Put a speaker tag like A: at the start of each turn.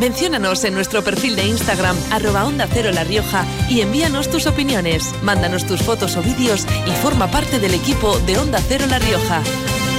A: Menciónanos en nuestro perfil de Instagram @Onda Cero La Rioja y envíanos tus opiniones. Mándanos tus fotos o vídeos y forma parte del equipo de Onda Cero La Rioja.